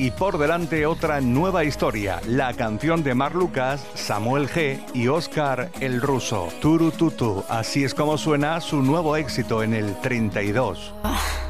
y por delante otra nueva historia, la canción de Marc Lucas, Samuel G y Óscar el Ruso. Turututu, así es como suena su nuevo éxito en el 32.